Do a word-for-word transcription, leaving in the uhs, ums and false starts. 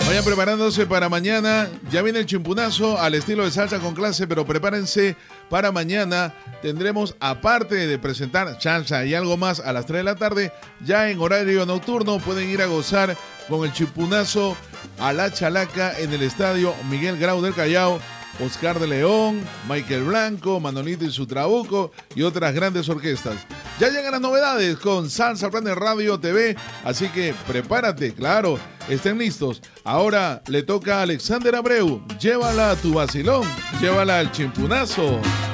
Vayan preparándose para mañana. Ya viene el chimpunazo al estilo de salsa con clase, pero prepárense para mañana. Tendremos, aparte de presentar salsa y algo más a las tres de la tarde, ya en horario nocturno pueden ir a gozar con el chimpunazo a la chalaca en el estadio Miguel Grau del Callao. Oscar de León, Michael Blanco, Manolito y su Trabuco y otras grandes orquestas. Ya llegan las novedades con Salsa Planet Radio T V, así que prepárate, claro, estén listos. Ahora le toca a Alexander Abreu, llévala a tu vacilón, llévala al chimpunazo.